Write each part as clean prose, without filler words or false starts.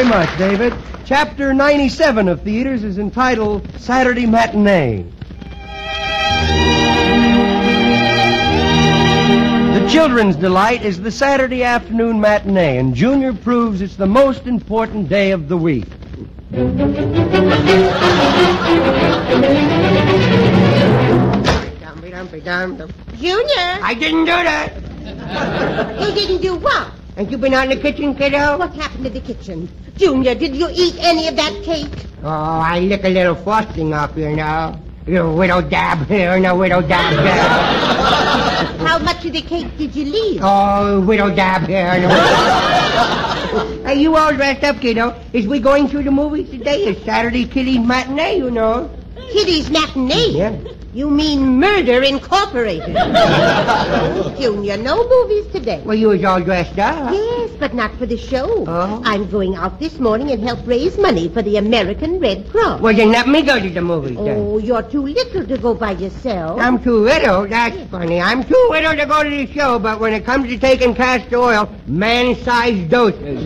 very much, David. Chapter 97 of Theaters is entitled Saturday Matinee. The children's delight is the Saturday afternoon matinee, and Junior proves it's the most important day of the week. Junior! I didn't do that. You didn't do what? Ain't you been out in the kitchen, kiddo? What happened to the kitchen? Junior, did you eat any of that cake? Oh, I lick a little frosting off, you know. You widow dab here and a widow dab there. How much of the cake did you leave? Oh, widow dab here and a widow... Hey, you all dressed up, kiddo. Is we going to the movies today? It's Saturday Kitty's matinee, you know. Kitty's matinee? Yeah. You mean Murder Incorporated. Junior, no movies today. Well, you was all dressed up. Yes, but not for the show. Oh. I'm going out this morning and help raise money for the American Red Cross. Well, then let me go to the movies, then. Oh, you're too little to go by yourself. I'm too little? That's funny. I'm too little to go to the show, but when it comes to taking castor oil, man-sized doses.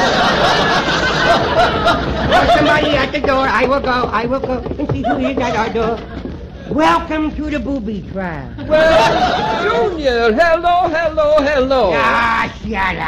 There's somebody at the door. I will go and see who is at our door. Welcome to the booby trap. Well, Junior, hello. Ah, shut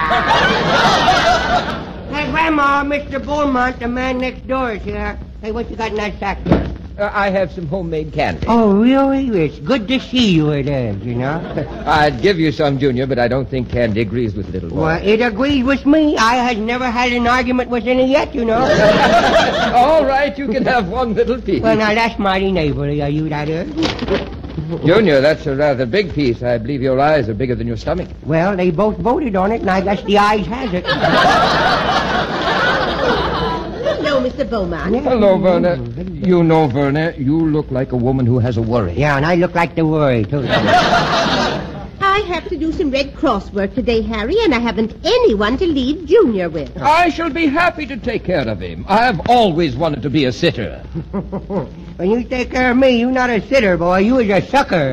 up. Hey, Grandma, Mr. Beaumont, the man next door is here. Hey, what you got in that sack there? I have some homemade candy. Oh, really? It's good to see you, it is, you know. I'd give you some, Junior, but I don't think candy agrees with little boy. Well, it agrees with me. I has never had an argument with any yet, you know. All right, you can have one little piece. Well, now, that's mighty neighborly of you, that is. Junior, that's a rather big piece. I believe your eyes are bigger than your stomach. Well, they both voted on it, and I guess the eyes has it. Hello, Mr. Beaumont. Yeah. Hello, Verna. You know, Verna, you look like a woman who has a worry. Yeah, and I look like the worry, too. I have to do some Red Cross work today, Harry, and I haven't anyone to leave Junior with. I shall be happy to take care of him. I've always wanted to be a sitter. When you take care of me, you're not a sitter, boy. You is a sucker.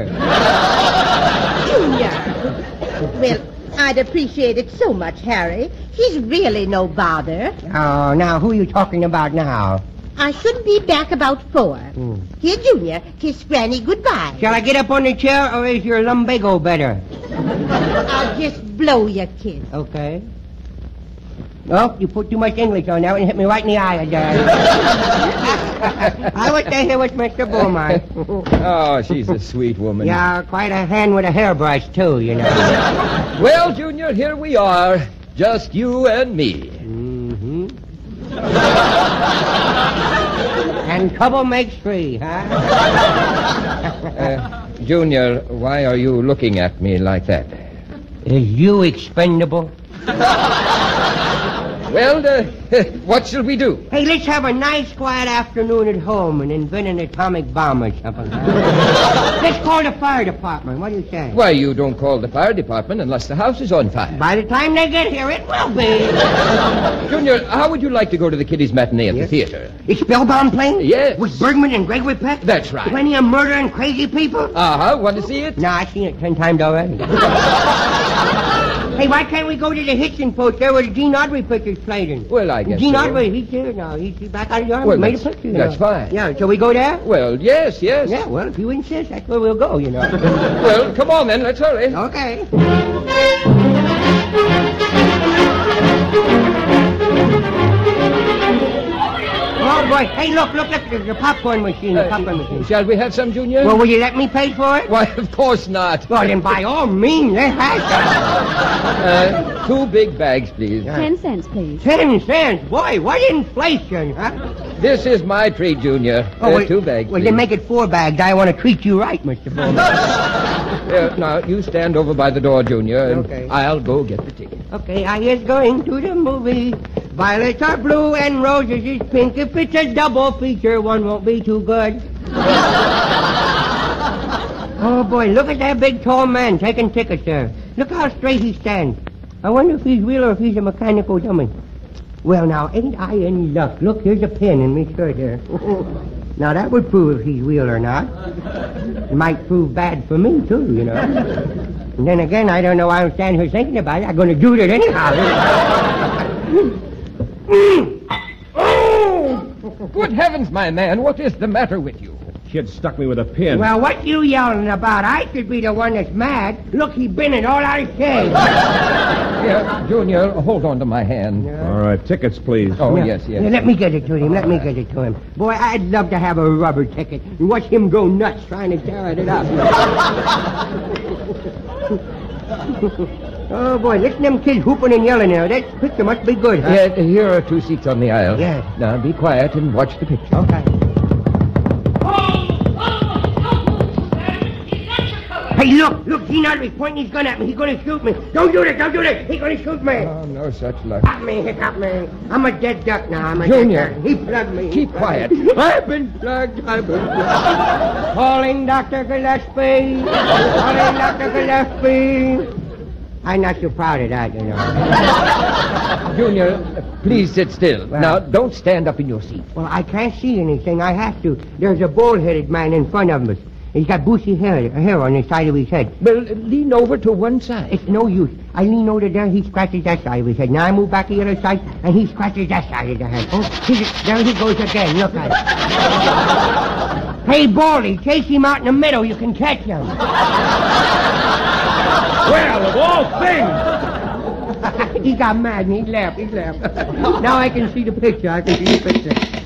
Junior. Well, I'd appreciate it so much, Harry. He's really no bother. Oh, now, who are you talking about now? I should be back about 4. Here, Junior, kiss Granny goodbye. Shall I get up on the chair, or is your lumbago better? I'll just blow your kiss. Okay. Oh, you put too much English on that one and hit me right in the eye again. I was here with Mr. Beaumont. Oh, she's a sweet woman. Yeah, quite a hand with a hairbrush, too, you know. Well, Junior, here we are. Just you and me. Mm-hmm. And trouble makes 3, huh? Junior, why are you looking at me like that? Is you expendable? Well, what shall we do? Hey, let's have a nice, quiet afternoon at home and invent an atomic bomb or something. Let's call the fire department. What do you say? Why, you don't call the fire department unless the house is on fire. By the time they get here, it will be. Junior, how would you like to go to the Kiddies matinee at the theater? It's Spellbound playing? Yes. With Bergman and Gregory Peck? That's right. Plenty of murdering crazy people? Uh-huh. Want to see it? No, I've seen it 10 times already. Hey, why can't we go to the Hitchens post there where the Gene Audrey picture's played in? Well, I guess Gene so. Audrey, he's here now. He's back out of the army. Well, Made a that's- picture. you that's know. fine. Yeah, shall we go there? Well, yes. Yeah, well, if you insist, that's where we'll go, you know. Well, come on then. Let's hurry. Okay. Oh, boy. Hey, look, there's the popcorn machine, Shall we have some, Junior? Well, will you let me pay for it? Why, of course not. Well, then by all means, let's have 2 big bags, please. 10 cents, please. 10 cents. Boy, what inflation, huh? This is my treat, Junior. 2 bags, Well, please. then make it 4 bags. I want to treat you right, Mr. Bowman. Now, you stand over by the door, Junior, and Okay. I'll go get the ticket. Okay, I is going to the movie. Violets are blue and roses is pink. If it's a double feature, one won't be too good. Oh, boy, look at that big, tall man taking tickets there. Look how straight he stands. I wonder if he's real or if he's a mechanical dummy. Well, now, ain't I in luck? Look, here's a pin in me shirt here. Now, that would prove if he's real or not. It might prove bad for me, too, you know. And then again, I don't know why I'm standing here thinking about it. I'm going to do it anyhow. Good heavens, my man, what is the matter with you? Kid stuck me with a pin. Well, what you yelling about? I should be the one that's mad. Look, he been it all out of shape. Here, Junior, hold on to my hand. All right, tickets, please. Oh, Yeah. yes, yes. Yeah, let me get it to him. Let me get it to him. Boy, I'd love to have a rubber ticket and watch him go nuts trying to carry it up. Oh, boy, listen to them kids whooping and yelling there. That picture must be good, huh? Yeah, here are 2 seats on the aisle. Yes. Now, be quiet and watch the picture. Okay. Hey, look, Gene pointing his gun at me. He's going to shoot me. Don't do that. He's going to shoot me. Oh, no such luck. Got me, he got me. I'm a dead duck now. I'm a Junior. dead duck. He plugged me. Keep quiet. I've been plugged. Calling Dr. Gillespie. Calling Dr. Gillespie. I'm not too proud of that, you know. Junior, please sit still. Well- Now, don't stand up in your seat. Well, I can't see anything. I have to. There's a bald-headed man in front of us. He's got bushy hair on the side of his head. Well, lean over to one side. It's no use. I lean over there, he scratches that side of his head. Now I move back to the other side, and he scratches that side of the head. Oh, there he goes again. Look at it. Hey, Baldy, chase him out in the middle. You can catch him. Well, of all things! He got mad and he laughed. Now I can see the picture.